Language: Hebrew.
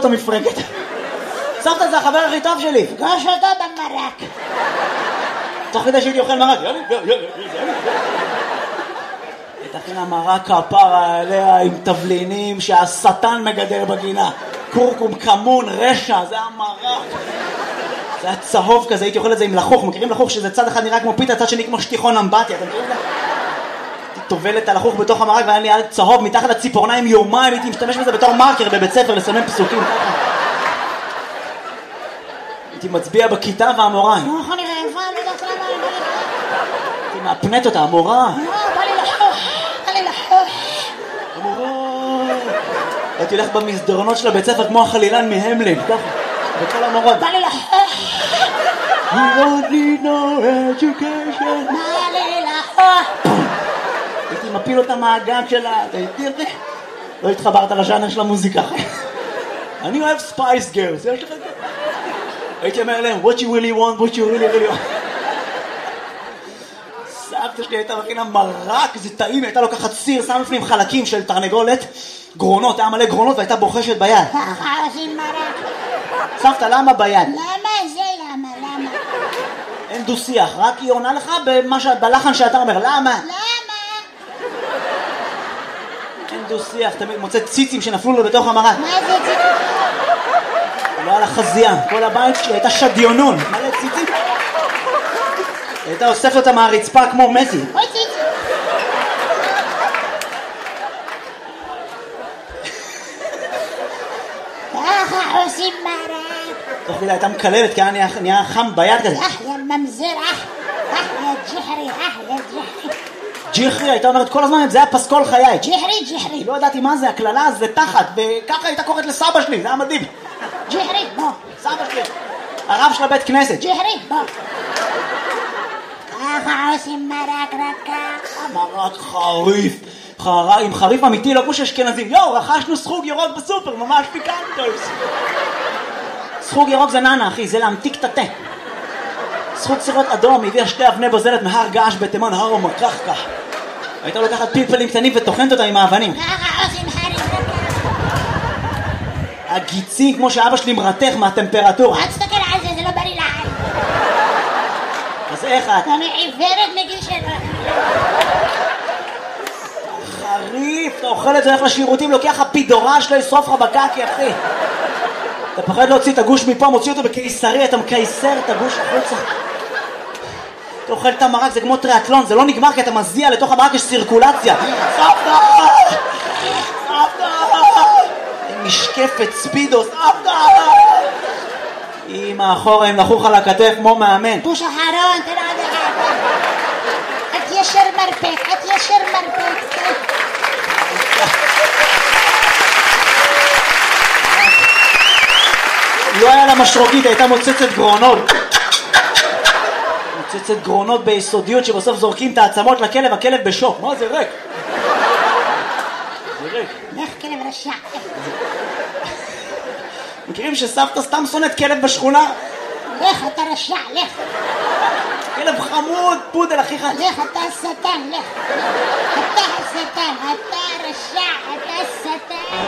המפרקת. סבתא זה החבר הכי טוב שלי, פגש אותו במרק. תוך כדי שהייתי אוכל מרק, תכין המרק כפרה עליה עם תבלינים שהשטן מגדל בגינה. קורקום, כמון, רשע, זה המרק. זה היה צהוב כזה, הייתי אוכל את זה עם לחוך. מכירים לחוך שזה צד אחד נראה כמו פיתה, צד שני כמו שטיחון אמבטיה, אתם מכירים את זה? הייתי טובלת על לחוך בתוך המרק והיה לי צהוב מתחת לציפורניים יומיים, הייתי משתמש בזה בתור מרקר בבית ספר לסמן פסוקים. הייתי מצביע בכיתה והמורה, איך אני רעבה, אני יודעת למה, הייתי מאפנת אותה, המורה. בא לי לחוך. המורה. הייתי הולך במסדרונות של הבית ספר כמו החלילן מהמלין, ככה, בכל המורות. בא לי לחוך. You don't need no education. בא לי לחוך. הייתי מפיל אותה מהגג שלה, לא התחברת לז'אנר של המוזיקה. אני אוהב ספייס גרס, יש לך את זה? הייתי אומר להם, what you really want, what you really want. סבתא שלי הייתה מכינה מרק, זה טעים, הייתה לוקחת סיר, שם לפנים חלקים של תרנגולת, גרונות, היה מלא גרונות והייתה בוחשת ביד. ככה עושים מרק. סבתא, למה ביד? למה זה למה? אין דו שיח, רק היא עונה לך בלחן שאתה אומר, למה? אין דו שיח, תמיד מוצא ציצים שנפלו לו בתוך המרק. מה זה ציצים? לא על החזייה, כל הבית שלי הייתה שדיונון, מלא ציצים. הייתה אוספת אותה מהרצפה כמו מסי. אוי ציצים. ככה עושים מרק. תוך כדי הייתה מקללת כי נהיה חם ביד כזה. יא ממזר, יא ג'חרי, יא ג'חרי. ג'חרי, הייתה אומרת כל הזמן, זה היה פסקול חיי. ג'חרי. לא ידעתי מה זה, הכללה זה תחת, וככה הייתה קוראת לסבא שלי, זה היה מדהים. ג'חרי, בוא. סבא שלי. הרב של הבית כנסת. ג'חרי, בוא. ככה עושים מרק רכה. מרק חריף. עם חריף אמיתי, לא כמו שאשכנזים. יואו, רכשנו סחוג ירוק בסופר, ממש פיקנטוס. סחוג ירוק זה ננה, אחי, זה להמתיק את התה. סחוג סירות אדום, הביאה 2 אבני בוזלת מהר געש בתימן, הר ומקחקח. הייתה לקחת פלפלים קטנים וטוחנת אותם עם האבנים. ככה עושים הרי הגיצים, כמו שאבא שלי מרתך מהטמפרטורה. אל תסתכל על זה, זה לא בריא לעין. אז איך את? אני עיוורת מגיל 7. חריף, אתה אוכל את זה, הולך לשירותים, לוקח הפידורה שלו, ישרוף לך בקקי, אחי. אתה פחד להוציא את הגוש מפה, מוציא אותו בקיסרי, אתה מקייסר את הגוש החוצה. אתה אוכל את המרק, זה כמו טריאטלון, זה לא נגמר כי אתה מזיע לתוך המרק, יש סירקולציה. סבתא! סבתא! משקפת ספידו, סבתא! אמא אחורה, הם לחוך על הכתף כמו מאמן. פוש אחרון, תראה עד אחד. את ישר מרפק, את ישר מרפק. לא היה לה משרוקית, הייתה מוצצת גרונות. מוצצת גרונות ביסודיות שבסוף זורקים את העצמות לכלב, הכלב בשוק. מה זה ריק? זה ריק. לך כלב רשע. מכירים שסבתא סתם שונאת כלב בשכונה? לך אתה רשע, לך. כלב חמוד, פודל אחיך. לך אתה שטן, לך. אתה השטן, אתה רשע, אתה שטן.